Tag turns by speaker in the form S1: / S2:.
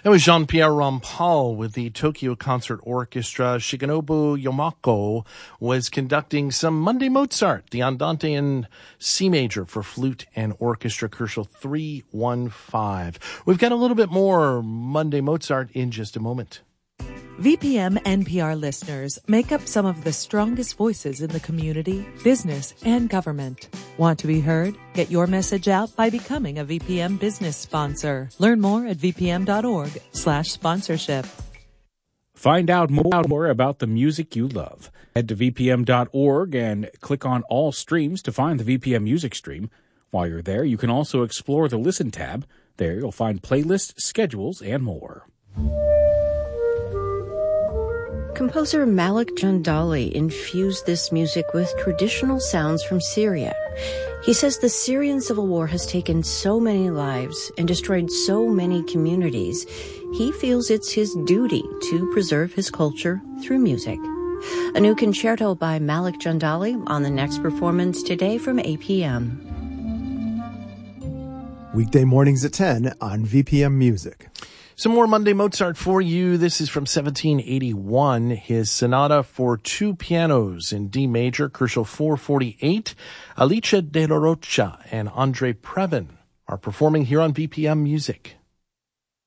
S1: That was Jean-Pierre Rampal with the Tokyo Concert Orchestra. Shigenobu Yomako was conducting some Monday Mozart, the Andante in C major for flute and orchestra, Koelschel 315. We've got a little bit more Monday Mozart in just a moment.
S2: VPM NPR listeners make up some of the strongest voices in the community, business, and government. Want to be heard? Get your message out by becoming a VPM business sponsor. Learn more at vpm.org/sponsorship.
S3: Find out more about the music you love. Head to vpm.org and click on All Streams to find the VPM music stream. While you're there, you can also explore the Listen tab. There you'll find playlists, schedules, and more.
S4: Composer Malik Jandali infused this music with traditional sounds from Syria. He says the Syrian civil war has taken so many lives and destroyed so many communities. He feels it's his duty to preserve his culture through music. A new concerto by Malik Jandali on the next performance today from APM.
S5: Weekday mornings at 10 on VPM Music.
S1: Some more Monday Mozart for you. This is from 1781, his Sonata for two pianos in D major, Koelschel 448. Alicia de la Rocha and Andre Previn are performing here on VPM Music.